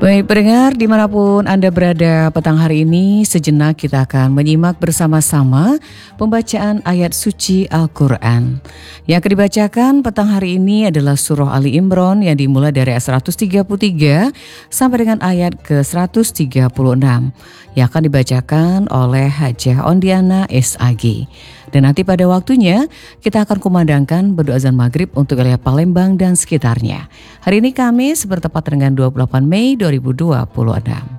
Baik pendengar dimanapun Anda berada petang hari ini, sejenak kita akan menyimak bersama-sama pembacaan ayat suci Al-Quran. Yang akan dibacakan petang hari ini adalah surah Ali Imran yang dimulai dari ayat 133 sampai dengan ayat ke-136 yang akan dibacakan oleh Hajah Ondiana SAG. Dan nanti pada waktunya kita akan kumandangkan berdoa azan maghrib untuk wilayah Palembang dan sekitarnya. Hari ini Kamis bertepat dengan 28 Mei 2026.